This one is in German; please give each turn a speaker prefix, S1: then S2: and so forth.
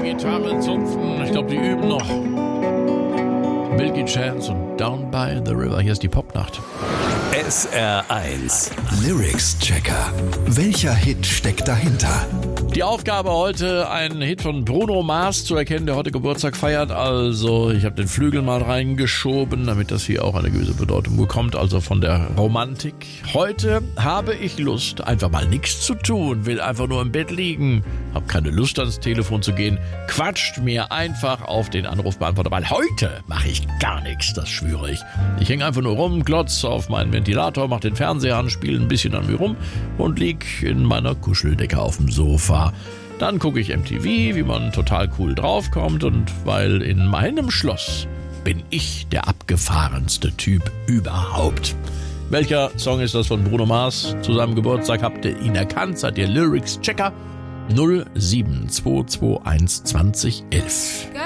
S1: Gitarre zupfen. Ich glaube, die üben noch. Milky Chance und Down by the River. Hier ist die Popnacht.
S2: SR1 Lyrics-Checker. Welcher Hit steckt dahinter?
S1: Die Aufgabe heute, einen Hit von Bruno Mars zu erkennen, der heute Geburtstag feiert. Also ich habe den Flügel mal reingeschoben, damit das hier auch eine gewisse Bedeutung bekommt, also von der Romantik. Heute habe ich Lust, einfach mal nichts zu tun, will einfach nur im Bett liegen, habe keine Lust ans Telefon zu gehen, quatscht mir einfach auf den Anrufbeantworter, weil heute mache ich gar nichts, das schwöre ich. Ich hänge einfach nur rum, glotz auf meinen Ventilator, mache den Fernseher an, spiele ein bisschen an mir rum und lieg in meiner Kuscheldecke auf dem Sofa. Dann gucke ich MTV, wie man total cool draufkommt, und weil in meinem Schloss bin ich der abgefahrenste Typ überhaupt. Welcher Song ist das von Bruno Mars? Zu seinem Geburtstag habt ihr ihn erkannt, seid ihr Lyrics-Checker? 07221 2011.